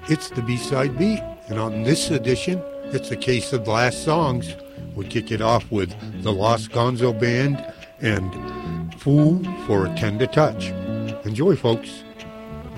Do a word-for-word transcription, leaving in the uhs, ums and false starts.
It's the B-Side Beat, and on this edition, it's a case of last songs. We kick it off with the Los Gonzo Band and Fool for a Tender Touch. Enjoy, folks.